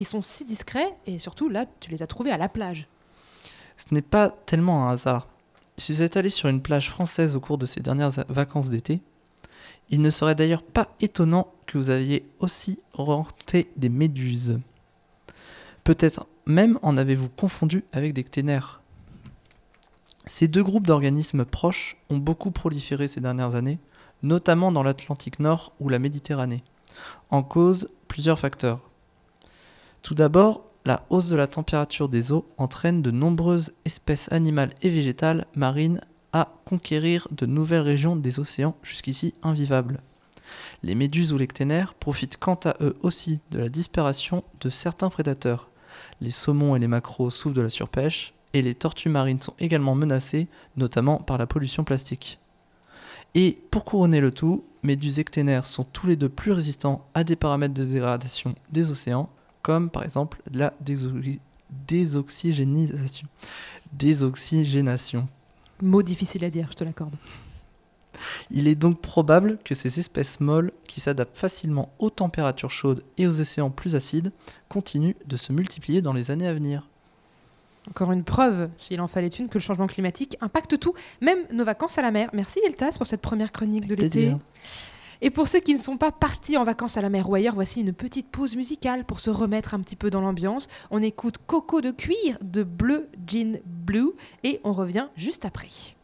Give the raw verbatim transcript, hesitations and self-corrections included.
Ils sont si discrets et surtout là, tu les as trouvés à la plage. Ce n'est pas tellement un hasard. Si vous êtes allé sur une plage française au cours de ces dernières vacances d'été, il ne serait d'ailleurs pas étonnant que vous ayez aussi rencontré des méduses. Peut-être même en avez-vous confondu avec des cténaires. Ces deux groupes d'organismes proches ont beaucoup proliféré ces dernières années, notamment dans l'Atlantique Nord ou la Méditerranée. En cause, plusieurs facteurs. Tout d'abord, la hausse de la température des eaux entraîne de nombreuses espèces animales et végétales marines à conquérir de nouvelles régions des océans jusqu'ici invivables. Les méduses ou les cténaires profitent quant à eux aussi de la disparition de certains prédateurs. Les saumons et les maquereaux souffrent de la surpêche, et les tortues marines sont également menacées, notamment par la pollution plastique. Et pour couronner le tout, méduses et cténaires sont tous les deux plus résistants à des paramètres de dégradation des océans, comme par exemple la déso- désoxygénisation. Désoxygénation. Mot difficile à dire, je te l'accorde. Il est donc probable que ces espèces molles, qui s'adaptent facilement aux températures chaudes et aux océans plus acides, continuent de se multiplier dans les années à venir. Encore une preuve, s'il en fallait une, que le changement climatique impacte tout, même nos vacances à la mer. Merci Eltas pour cette première chronique de l'été. Plaisir. Et pour ceux qui ne sont pas partis en vacances à la mer ou ailleurs, voici une petite pause musicale pour se remettre un petit peu dans l'ambiance. On écoute Coco de cuir de Bleu Jean Blue et on revient juste après.